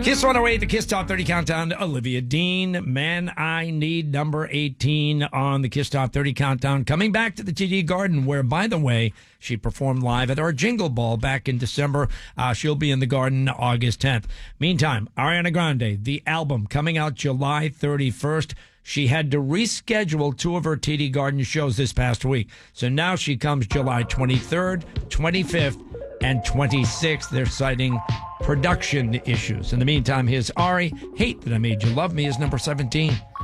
Kiss 108, the Kiss Top 30 Countdown. Olivia Dean, Man I Need, number 18 on the Kiss Top 30 Countdown. Coming back to the TD Garden, where, by the way, she performed live at our Jingle Ball back in December. She'll be in the Garden August 10th. Meantime, Ariana Grande, the album coming out July 31st. She had to reschedule two of her TD Garden shows this past week. So now she comes July 23rd, 25th, and 26th. They're citing production issues. In the meantime, here's Ari, Hate That I Made You Love Me is number 17.